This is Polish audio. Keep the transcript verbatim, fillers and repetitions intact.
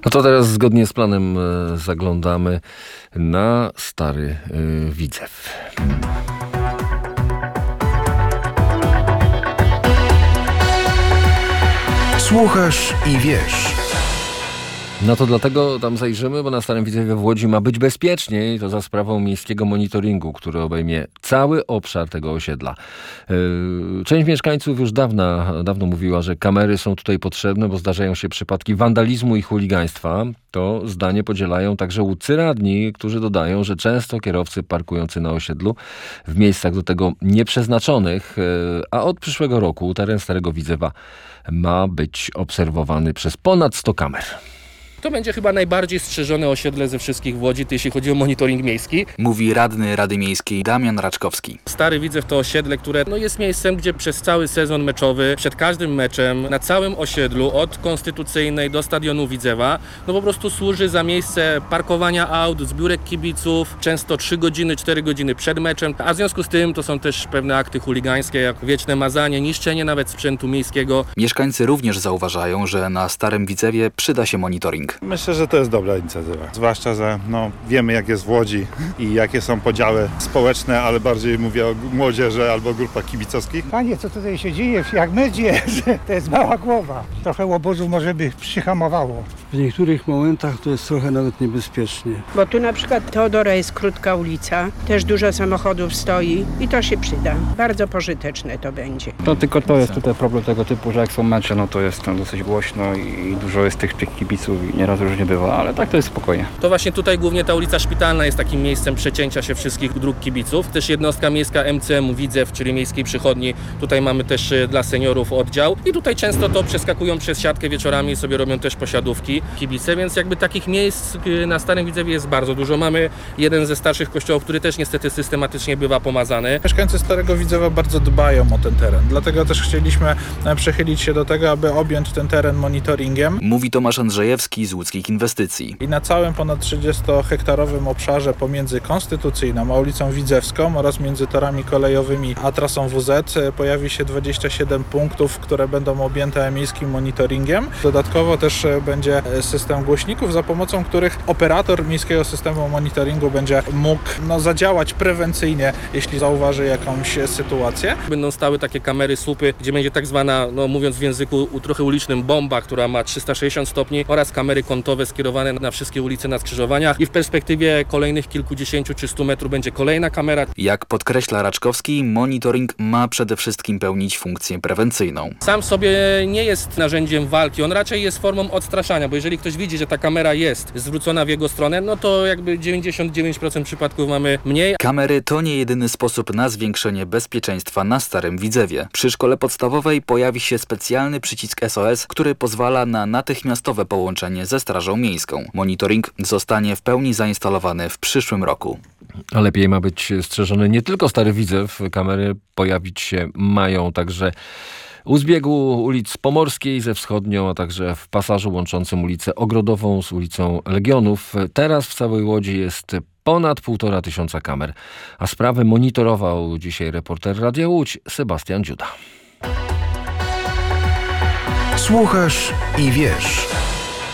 No to teraz zgodnie z planem zaglądamy na Stary Widzew. Słuchasz i wiesz. No to dlatego tam zajrzymy, bo na Starym Widzewie w Łodzi ma być bezpieczniej. To za sprawą miejskiego monitoringu, który obejmie cały obszar tego osiedla. Część mieszkańców już dawna, dawno mówiła, że kamery są tutaj potrzebne, bo zdarzają się przypadki wandalizmu i chuligaństwa. To zdanie podzielają także łódzcy radni, którzy dodają, że często kierowcy parkujący na osiedlu w miejscach do tego nieprzeznaczonych, a od przyszłego roku teren Starego Widzewa ma być obserwowany przez ponad sto kamer. To będzie chyba najbardziej strzeżone osiedle ze wszystkich w Łodzi, jeśli chodzi o monitoring miejski. Mówi radny Rady Miejskiej Damian Raczkowski. Stary Widzew to osiedle, które no, jest miejscem, gdzie przez cały sezon meczowy, przed każdym meczem, na całym osiedlu, od Konstytucyjnej do Stadionu Widzewa, no po prostu służy za miejsce parkowania aut, zbiórek kibiców, często trzy godziny, cztery godziny przed meczem, a w związku z tym to są też pewne akty chuligańskie, jak wieczne mazanie, niszczenie nawet sprzętu miejskiego. Mieszkańcy również zauważają, że na Starym Widzewie przyda się monitoring. Myślę, że to jest dobra inicjatywa. Zwłaszcza, że no, wiemy, jak jest w Łodzi i jakie są podziały społeczne, ale bardziej mówię o młodzieży albo grupach kibicowskich. Panie, co tutaj się dzieje? Jak medzie, że to jest mała głowa. Trochę obozu może by przyhamowało. W niektórych momentach to jest trochę nawet niebezpiecznie. Bo tu na przykład Teodora jest krótka ulica, też dużo samochodów stoi i to się przyda. Bardzo pożyteczne to będzie. No tylko to jest tutaj problem tego typu, że jak są mecze, no to jest tam dosyć głośno i dużo jest tych, tych kibiców i nieraz różnie bywa, ale tak to jest spokojnie. To właśnie tutaj głównie ta ulica Szpitalna jest takim miejscem przecięcia się wszystkich dróg kibiców. Też jednostka miejska M C M Widzew, czyli Miejskiej Przychodni. Tutaj mamy też dla seniorów oddział i tutaj często to przeskakują przez siatkę wieczorami i sobie robią też posiadówki kibice, więc jakby takich miejsc na Starym Widzewie jest bardzo dużo. Mamy jeden ze starszych kościołów, który też niestety systematycznie bywa pomazany. Mieszkańcy Starego Widzewa bardzo dbają o ten teren, dlatego też chcieliśmy przychylić się do tego, aby objąć ten teren monitoringiem. Mówi Tomasz Andrzejewski z Łódzkich Inwestycji. I na całym ponad trzydziestohektarowym obszarze pomiędzy Konstytucyjną a ulicą Widzewską oraz między torami kolejowymi a trasą W Z pojawi się dwadzieścia siedem punktów, które będą objęte miejskim monitoringiem. Dodatkowo też będzie system głośników, za pomocą których operator miejskiego systemu monitoringu będzie mógł no, zadziałać prewencyjnie, jeśli zauważy jakąś sytuację. Będą stały takie kamery słupy, gdzie będzie tak zwana, no mówiąc w języku trochę ulicznym, bomba, która ma trzysta sześćdziesiąt stopni oraz kamery kątowe skierowane na wszystkie ulice na skrzyżowaniach i w perspektywie kolejnych kilkudziesięciu czy stu metrów będzie kolejna kamera. Jak podkreśla Raczkowski, monitoring ma przede wszystkim pełnić funkcję prewencyjną. Sam sobie nie jest narzędziem walki, on raczej jest formą odstraszania, bo jeżeli ktoś widzi, że ta kamera jest zwrócona w jego stronę, no to jakby dziewięćdziesiąt dziewięć procent przypadków mamy mniej. Kamery to nie jedyny sposób na zwiększenie bezpieczeństwa na Starym Widzewie. Przy szkole podstawowej pojawi się specjalny przycisk S O S, który pozwala na natychmiastowe połączenie ze Strażą Miejską. Monitoring zostanie w pełni zainstalowany w przyszłym roku. A lepiej ma być strzeżony nie tylko Stary Widzew. Kamery pojawić się mają także u zbiegu ulic Pomorskiej ze Wschodnią, a także w pasażu łączącym ulicę Ogrodową z ulicą Legionów. Teraz w całej Łodzi jest ponad półtora tysiąca kamer. A sprawę monitorował dzisiaj reporter Radia Łódź Sebastian Dziuda. Słuchasz i wiesz.